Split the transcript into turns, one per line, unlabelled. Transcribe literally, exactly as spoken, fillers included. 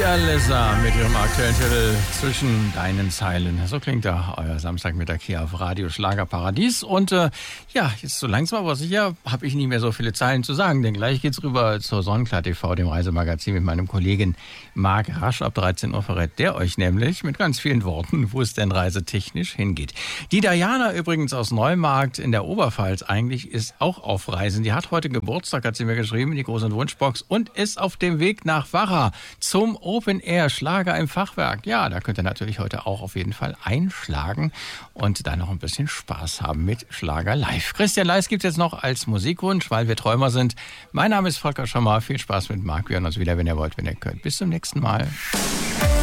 Alessa mit ihrem aktuellen Titel Zwischen deinen Zeilen. So klingt da euer Samstagmittag hier auf Radio Schlagerparadies. Und äh, ja, jetzt so langsam aber sicher habe ich nicht mehr so viele Zeilen zu sagen, denn gleich geht's rüber zur Sonnenklar T V, dem Reisemagazin mit meinem Kollegen Marc Rasch. Ab dreizehn Uhr verrät der euch nämlich mit ganz vielen Worten, wo es denn reisetechnisch hingeht. Die Diana übrigens aus Neumarkt in der Oberpfalz eigentlich ist auch auf Reisen. Die hat heute Geburtstag, hat sie mir geschrieben, in die große Wunschbox und ist auf dem Weg nach Wacher zum Open Air Schlager im Fachwerk. Ja, da könnt ihr natürlich heute auch auf jeden Fall einschlagen und da noch ein bisschen Spaß haben mit Schlager live. Christian Leis gibt es jetzt noch als Musikwunsch, weil wir Träumer sind. Mein Name ist Volker Schamar. Viel Spaß mit Marc. Wir hören uns wieder, wenn ihr wollt, wenn ihr könnt. Bis zum nächsten Mal.